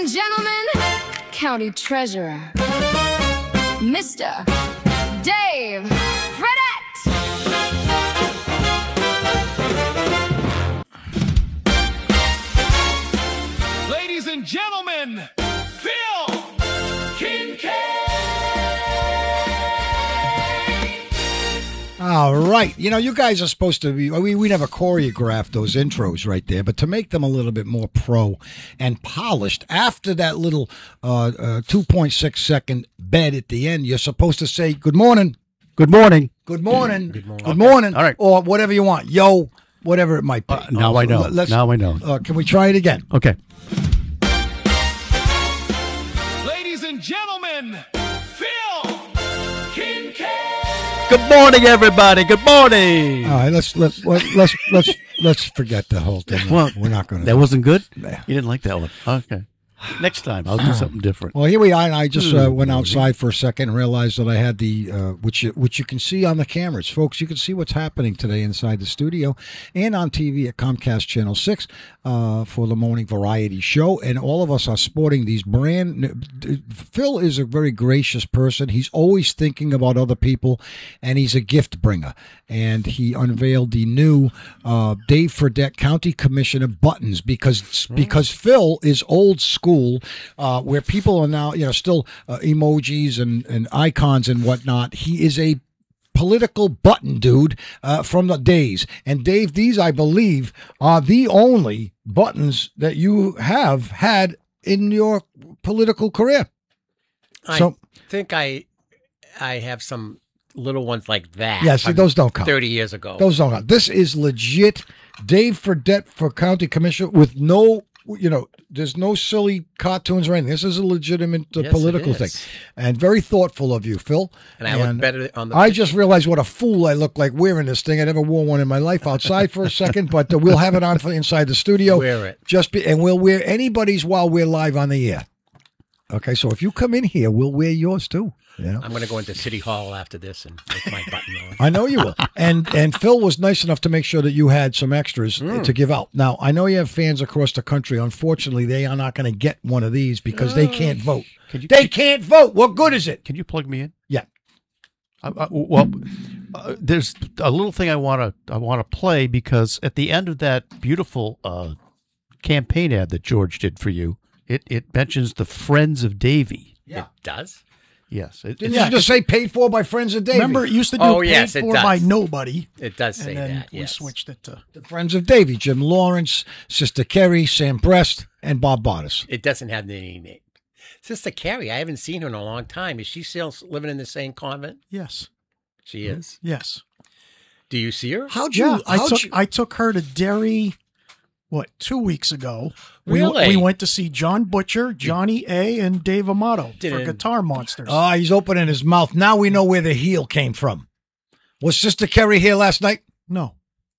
Gentlemen, County Treasurer, Mr. Dave Fredette. Ladies and gentlemen, Phil Kincaid. All right. You know, you guys are supposed to be, we never choreographed those intros right there, but to make them a little bit more pro and polished, after that little 2.6 second bed at the end, you're supposed to say, good morning. Good morning. Good morning. Good morning. Good morning. All right. Or whatever you want. Yo, whatever it might be. Now I know. Now I know. Can we try it again? Okay. Ladies and gentlemen, Phil Kincaid. Good morning, everybody. Good morning. All right, let's forget the whole thing. Well, we're not going to. That wasn't good? Yeah. You didn't like that one? Okay. Next time, I'll do something different. Well, here we are, and I just went outside for a second and realized that I had the, which you can see on the cameras. Folks, you can see what's happening today inside the studio and on TV at Comcast Channel 6 for the morning variety show. And all of us are sporting these Phil is a very gracious person. He's always thinking about other people, and he's a gift bringer. And he unveiled the new Dave Fredette County Commissioner buttons because Phil is old school. Where people are now, still emojis and icons and whatnot. He is a political button dude from the days. And Dave, these, I believe, are the only buttons that you have had in your political career. I think I have some little ones like that. Yes, those don't count. 30 years ago. Those don't count. This is legit Dave Fredette for County Commissioner with no... there's no silly cartoons or anything. This is a legitimate political thing. And very thoughtful of you, Phil. And I look better on the I just realized what a fool I look like wearing this thing. I never wore one in my life outside for a second, but we'll have it on for inside the studio. Wear it. And we'll wear anybody's while we're live on the air. Okay, so if you come in here, we'll wear yours too. I'm going to go into City Hall after this and make my button on. I know you will. And Phil was nice enough to make sure that you had some extras to give out. Now, I know you have fans across the country. Unfortunately, they are not going to get one of these because they can't vote. They can't vote. What good is it? Can you plug me in? Yeah. There's a little thing I want to play because at the end of that beautiful campaign ad that George did for you, it mentions the Friends of Davy. Yeah. It does? Yes. Didn't you just say paid for by Friends of Davy? Remember, it used to do paid for by nobody. It does say and then that, we yes. switched it to the Friends of Davy. Jim Lawrence, Sister Kerry, Sam Prest, and Bob Bottas. It doesn't have any name. Sister Carrie, I haven't seen her in a long time. Is she still living in the same convent? Yes. She is? Yes. Do you see her? I took her to Derry, 2 weeks ago. Really? We went to see John Butcher, Johnny A., and Dave Amato for Guitar Monsters. Oh, he's opening his mouth. Now we know where the heel came from. Was Sister Kerry here last night? No.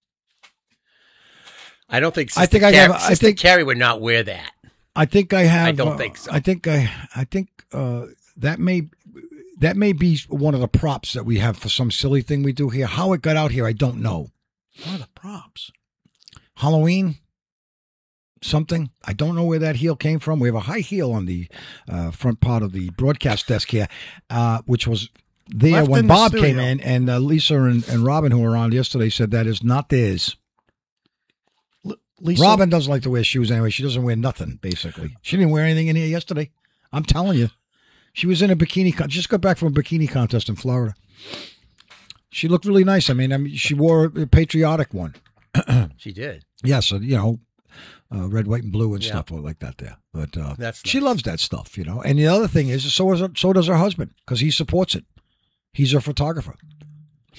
I don't think Sister Carrie would not wear that. I think I have. I don't think so. I think that may be one of the props that we have for some silly thing we do here. How it got out here, I don't know. What are the props? Halloween, something. I don't know where that heel came from. We have a high heel on the front part of the broadcast desk here, which was there Left when in Bob the came studio. in, and Lisa and Robin, who were on yesterday, said that is not theirs. Lisa, Robin doesn't like to wear shoes anyway. She doesn't wear nothing, basically. She didn't wear anything in here yesterday. I'm telling you. She was in a bikini. Just got back from a bikini contest in Florida. She looked really nice. I mean, she wore a patriotic one. She did. Yes, red, white, and blue and stuff like that there. But she loves that stuff, And the other thing is, so does her husband, because he supports it. He's a photographer,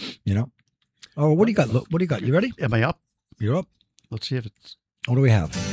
Oh, what do you got? Look, what do you got? You ready? Am I up? You're up. Let's see if it's... What do we have?